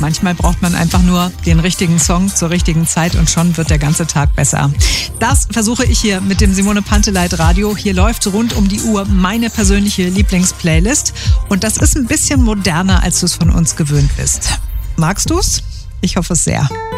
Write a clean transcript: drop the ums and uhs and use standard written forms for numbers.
Manchmal braucht man einfach nur den richtigen Song zur richtigen Zeit und schon wird der ganze Tag besser. Das versuche ich hier mit dem Simone Panteleit Radio. Hier läuft rund um die Uhr meine persönliche Lieblingsplaylist und das ist ein bisschen moderner, als du es von uns gewöhnt bist. Magst du's? Ich hoffe es sehr.